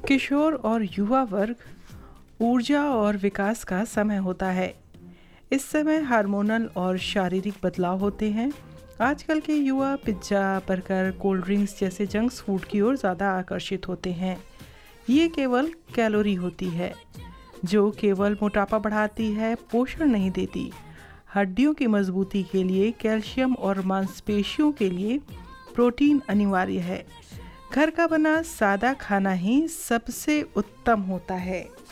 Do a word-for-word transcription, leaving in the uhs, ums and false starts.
किशोर और युवा वर्ग ऊर्जा और विकास का समय होता है। इस समय हार्मोनल और शारीरिक बदलाव होते हैं। आजकल के युवा पिज्ज़ा, बर्गर, कोल्ड ड्रिंक्स जैसे जंक फूड की ओर ज़्यादा आकर्षित होते हैं। ये केवल कैलोरी होती है जो केवल मोटापा बढ़ाती है, पोषण नहीं देती। हड्डियों की मजबूती के लिए कैल्शियम और मांसपेशियों के लिए प्रोटीन अनिवार्य है। घर का बना सादा खाना ही सबसे उत्तम होता है।